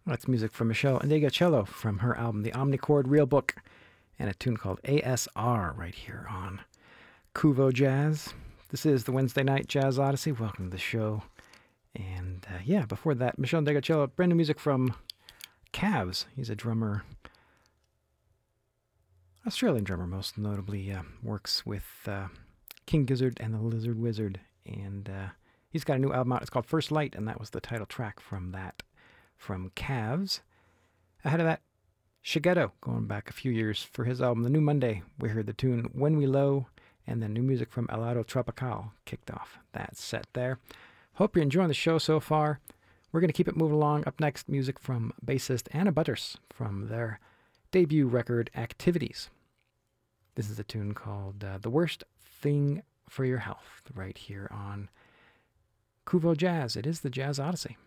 That's music from Michelle Indegacello from her album The Omnichord Real Book, and a tune called ASR right here on Kuvo Jazz. This is the Wednesday Night Jazz Odyssey. Welcome to the show. And before that, Michelle Indegacello, brand new music from Cavs. He's a drummer, Australian drummer, most notably works with King Gizzard and the Lizard Wizard. And he's got a new album out. It's called First Light, and that was the title track from that, from Cavs. Ahead of that, Shigeto, going back a few years for his album The New Monday. We heard the tune When We Low, and then new music from Helado Tropical kicked off that set there. Hope you're enjoying the show so far. We're going to keep it moving along. Up next, music from bassist Anna Butters from their debut record, Activities. This is a tune called The Worst Thing for Your Health, right here on Kuvo Jazz. It is the Jazz Odyssey.